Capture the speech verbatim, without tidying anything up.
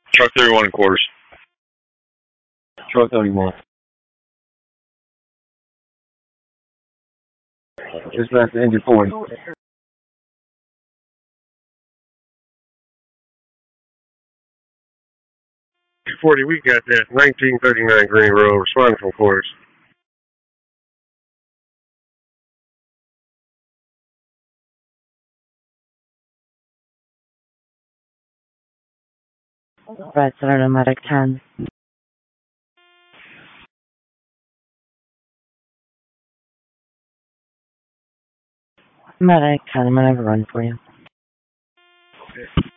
Truck thirty-one quarters. Truck thirty-one. Dispatch to engine forty. forty, we got that. nineteen thirty-nine Green Road, responding from quarters. Red Center Medic ten. Medic ten, I'm gonna have a run for you. Okay.